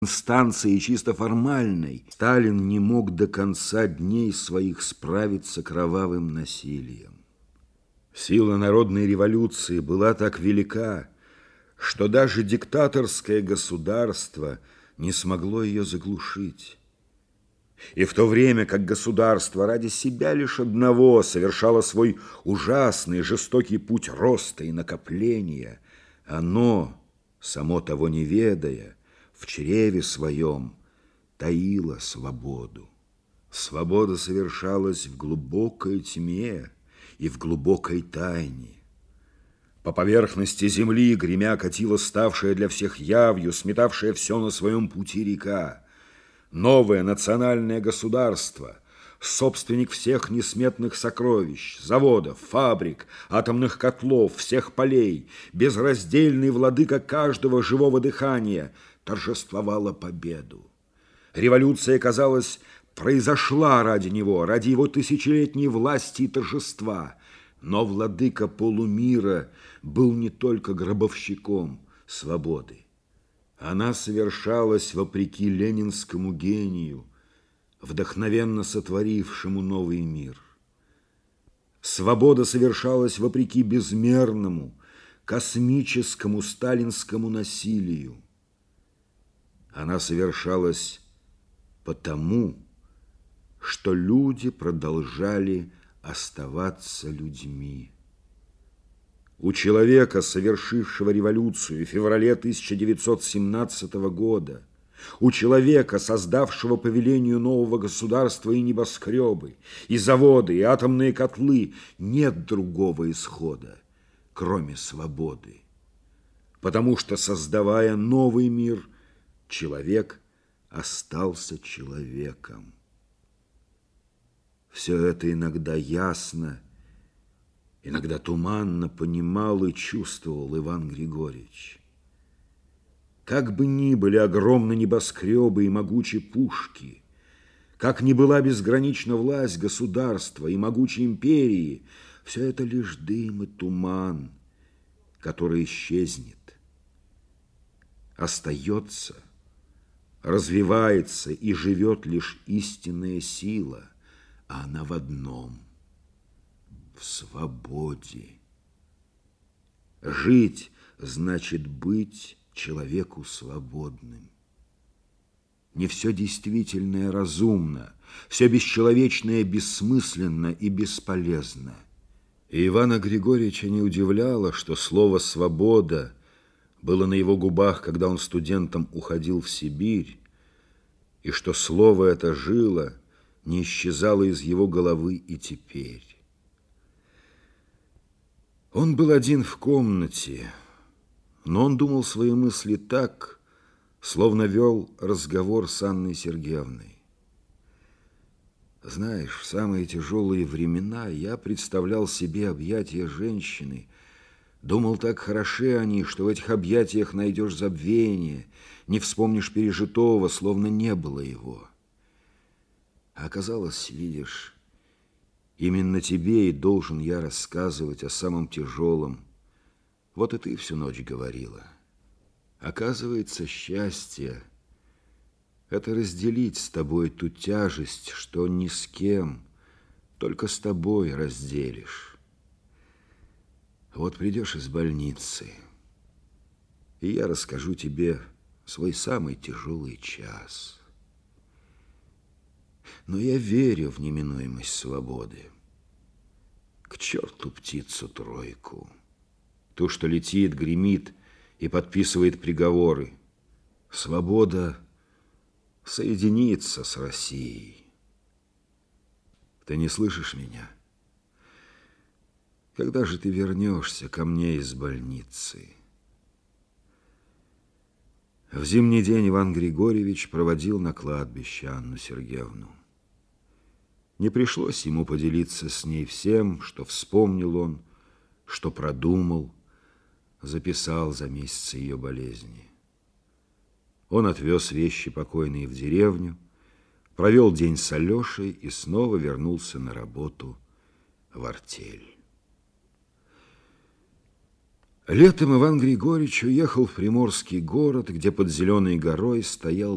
инстанции чисто формальной, Сталин не мог до конца дней своих справиться кровавым насилием. Сила народной революции была так велика, что даже диктаторское государство не смогло ее заглушить. И в то время, как государство ради себя лишь одного совершало свой ужасный, жестокий путь роста и накопления, оно, само того не ведая, в чреве своем таило свободу. Свобода совершалась в глубокой тьме и в глубокой тайне. По поверхности земли гремя катила ставшая для всех явью, сметавшая все на своем пути река. Новое национальное государство, собственник всех несметных сокровищ, заводов, фабрик, атомных котлов, всех полей, безраздельный владыка каждого живого дыхания, торжествовала победу. Революция, казалось, произошла ради него, ради его тысячелетней власти и торжества. Но владыка полумира был не только гробовщиком свободы. Она совершалась вопреки ленинскому гению, вдохновенно сотворившему новый мир. Свобода совершалась вопреки безмерному, космическому сталинскому насилию. Она совершалась потому, что люди продолжали оставаться людьми. У человека, совершившего революцию в феврале 1917 года, у человека, создавшего по велению нового государства и небоскребы, и заводы, и атомные котлы, нет другого исхода, кроме свободы. Потому что, создавая новый мир, человек остался человеком. Все это иногда ясно, иногда туманно понимал и чувствовал Иван Григорьевич. Как бы ни были огромны небоскребы и могучие пушки, как ни была безгранична власть государства и могучей империи, все это лишь дым и туман, который исчезнет. Остается, развивается и живет лишь истинная сила, а она в одном – в свободе. Жить значит быть человеку свободным. Не все действительное разумно, все бесчеловечное бессмысленно и бесполезно. И Ивана Григорьевича не удивляло, что слово «свобода» было на его губах, когда он студентом уходил в Сибирь, и что слово это жило, не исчезало из его головы и теперь. Он был один в комнате, но он думал свои мысли так, словно вел разговор с Анной Сергеевной. Знаешь, в самые тяжелые времена я представлял себе объятия женщины, думал, так хороши они, что в этих объятиях найдешь забвение, не вспомнишь пережитого, словно не было его. А оказалось, видишь, именно тебе и должен я рассказывать о самом тяжелом. Вот и ты всю ночь говорила. Оказывается, счастье — это разделить с тобой ту тяжесть, что ни с кем, только с тобой разделишь. Вот придешь из больницы, и я расскажу тебе свой самый тяжелый час. Но я верю в неминуемость свободы. К черту птицу-тройку, ту, что летит, гремит и подписывает приговоры. Свобода соединится с Россией. Ты не слышишь меня? Когда же ты вернешься ко мне из больницы? В зимний день Иван Григорьевич проводил на кладбище Анну Сергеевну. Не пришлось ему поделиться с ней всем, что вспомнил он, что продумал, записал за месяцы ее болезни. Он отвез вещи покойной в деревню, провел день с Алешей и снова вернулся на работу в артель. Летом Иван Григорьевич уехал в приморский город, где под Зеленой горой стоял